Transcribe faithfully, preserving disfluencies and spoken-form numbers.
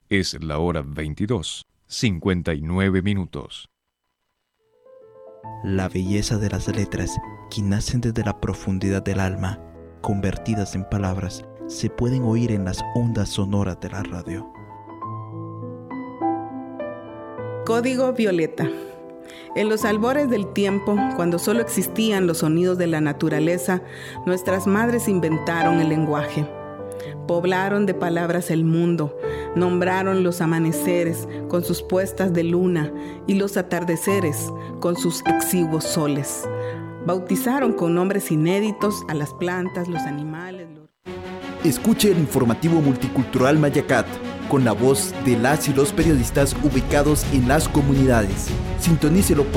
Es la hora veintidós, cincuenta y nueve minutos. La belleza de las letras, que nacen desde la profundidad del alma, convertidas en palabras, se pueden oír en las ondas sonoras de la radio. Código Violeta. En los albores del tiempo, cuando solo existían los sonidos de la naturaleza, nuestras madres inventaron el lenguaje. Poblaron de palabras el mundo, nombraron los amaneceres con sus puestas de luna y los atardeceres con sus exiguos soles. Bautizaron con nombres inéditos a las plantas, los animales. Los... Escuche el informativo multicultural Mayacat, con la voz de las y los periodistas ubicados en las comunidades. Sintonícelo por